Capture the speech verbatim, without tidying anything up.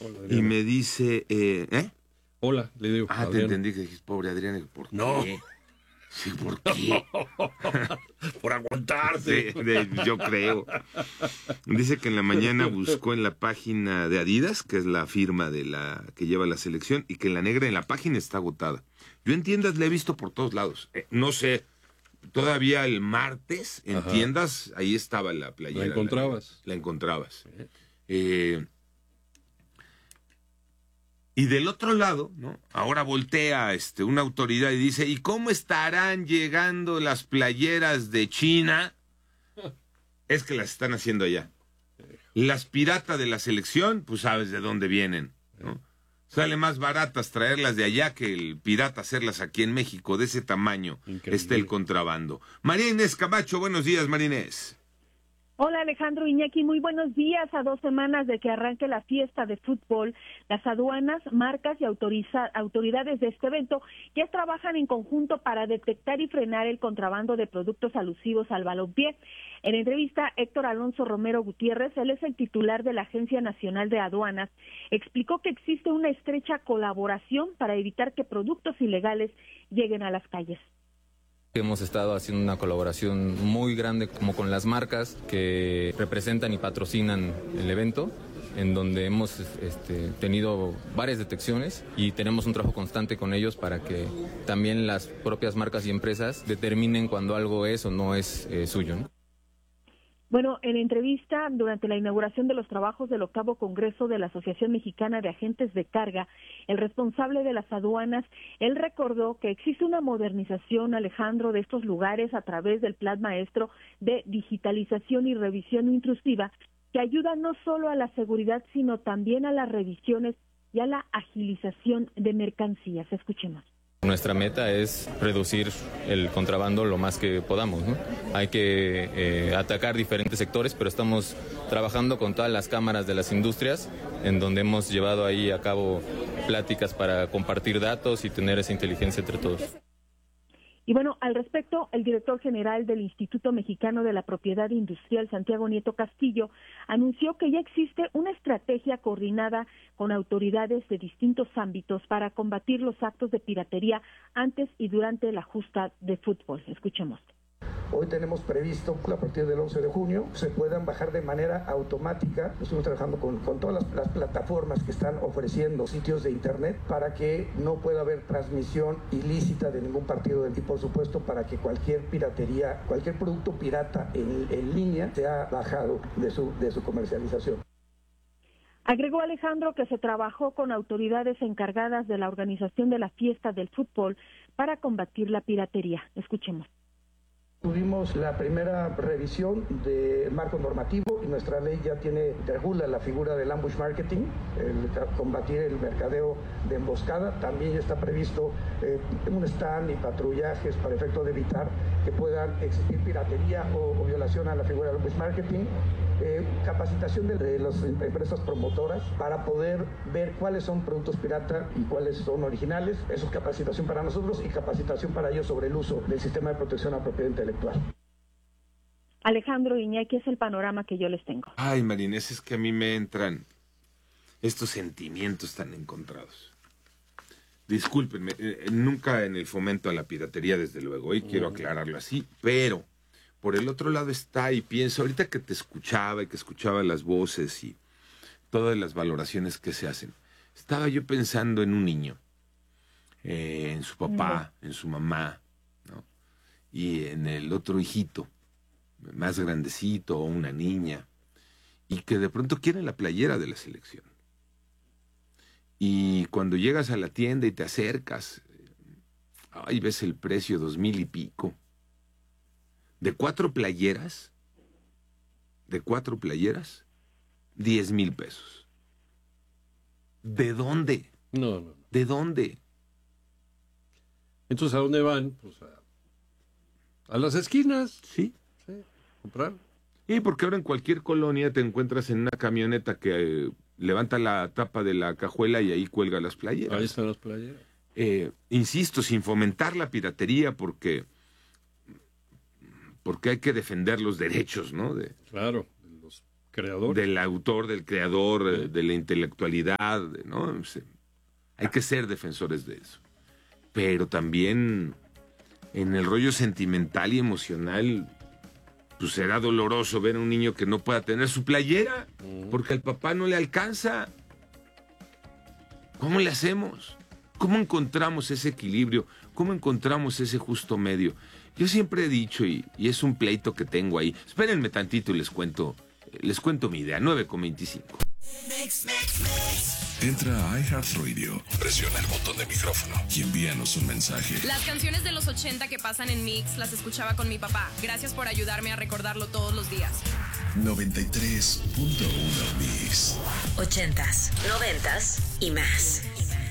Hola, y me dice, eh, ¿eh? Hola, le digo. Ah, te entendí que dijiste, pobre Adrián, ¿por no. qué? Sí, ¿por qué? Por aguantarse. Sí, de, yo creo. Dice que en la mañana buscó en la página de Adidas, que es la firma de la que lleva la selección, y que en la negra en la página está agotada. Yo en tiendas la he visto por todos lados. Eh, no sé, todavía el martes en Ajá. tiendas, ahí estaba la playera. ¿La encontrabas? La, la encontrabas. Eh, y del otro lado, ¿no? Ahora voltea este, una autoridad y dice, ¿y cómo estarán llegando las playeras de China? Es que las están haciendo allá. Las piratas de la selección, pues sabes de dónde vienen, ¿no? Sale más baratas traerlas de allá que el pirata hacerlas aquí en México. De ese tamaño está el contrabando. María Inés Camacho, buenos días, María Inés. Hola Alejandro, Iñaki, muy buenos días. A dos semanas de que arranque la fiesta de fútbol, las aduanas, marcas y autoriza, autoridades de este evento ya trabajan en conjunto para detectar y frenar el contrabando de productos alusivos al balompié. En entrevista, Héctor Alonso Romero Gutiérrez, él es el titular de la Agencia Nacional de Aduanas, explicó que existe una estrecha colaboración para evitar que productos ilegales lleguen a las calles. Hemos estado haciendo una colaboración muy grande como con las marcas que representan y patrocinan el evento, en donde hemos este, tenido varias detecciones y tenemos un trabajo constante con ellos para que también las propias marcas y empresas determinen cuando algo es o no es eh, suyo, ¿no? Bueno, en entrevista durante la inauguración de los trabajos del octavo Congreso de la Asociación Mexicana de Agentes de Carga, el responsable de las aduanas, él recordó que existe una modernización, Alejandro, de estos lugares a través del plan maestro de digitalización y revisión intrusiva, que ayuda no solo a la seguridad, sino también a las revisiones y a la agilización de mercancías. Escuchemos. Nuestra meta es reducir el contrabando lo más que podamos, ¿no? Hay que eh, atacar diferentes sectores, pero estamos trabajando con todas las cámaras de las industrias, en donde hemos llevado ahí a cabo pláticas para compartir datos y tener esa inteligencia entre todos. Y bueno, al respecto, el director general del Instituto Mexicano de la Propiedad Industrial, Santiago Nieto Castillo, anunció que ya existe una estrategia coordinada con autoridades de distintos ámbitos para combatir los actos de piratería antes y durante la justa de fútbol. Escuchemos. Hoy tenemos previsto que a partir del once de junio se puedan bajar de manera automática. Estamos trabajando con, con todas las, las plataformas que están ofreciendo sitios de internet para que no pueda haber transmisión ilícita de ningún partido del tipo, por supuesto, para que cualquier piratería, cualquier producto pirata en, en línea sea bajado de su, de su comercialización. Agregó Alejandro que se trabajó con autoridades encargadas de la organización de la fiesta del fútbol para combatir la piratería. Escuchemos. Tuvimos la primera revisión del marco normativo y nuestra ley ya tiene, regula la figura del ambush marketing, el combatir el mercadeo de emboscada. También ya está previsto eh, un stand y patrullajes para efecto de evitar que puedan existir piratería o, o violación a la figura del ambush marketing. Eh, capacitación de, de las empresas promotoras para poder ver cuáles son productos pirata y cuáles son originales. Eso es capacitación para nosotros y capacitación para ellos sobre el uso del sistema de protección a propiedad intelectual. Alejandro, Iñaki, es el panorama que yo les tengo. Ay, Marinés, es que a mí me entran estos sentimientos tan encontrados. Discúlpenme, eh, nunca en el fomento a la piratería, desde luego, y quiero aclararlo así, pero por el otro lado está, y pienso, ahorita que te escuchaba y que escuchaba las voces y todas las valoraciones que se hacen, estaba yo pensando en un niño, eh, en su papá, en su mamá, ¿no? Y en el otro hijito, más grandecito, o una niña, y que de pronto quieren la playera de la selección. Y cuando llegas a la tienda y te acercas, ahí ves el precio, dos mil y pico. De cuatro playeras, de cuatro playeras, diez mil pesos. ¿De dónde? No, no, no. ¿De dónde? Entonces, ¿a dónde van? Pues a, a las esquinas. Sí. Sí, comprar. Y porque ahora en cualquier colonia te encuentras en una camioneta que eh, levanta la tapa de la cajuela y ahí cuelga las playeras. Ahí están las playeras. Eh, insisto, sin fomentar la piratería, porque porque hay que defender los derechos, ¿no? De, Claro, de los creador. del autor, del creador, sí. de la intelectualidad, ¿no? Hay que ser defensores de eso. Pero también en el rollo sentimental y emocional, pues será doloroso ver a un niño que no pueda tener su playera porque al papá no le alcanza. ¿Cómo le hacemos? ¿Cómo encontramos ese equilibrio? ¿Cómo encontramos ese justo medio? Yo siempre he dicho, y, y es un pleito que tengo ahí, espérenme tantito y les cuento, les cuento mi idea, nueve con veinticinco. Entra a iHeartRadio, presiona el botón de micrófono y envíanos un mensaje. Las canciones de los ochenta que pasan en Mix las escuchaba con mi papá. Gracias por ayudarme a recordarlo todos los días. noventa y tres punto uno Mix. Ochentas, noventas y más.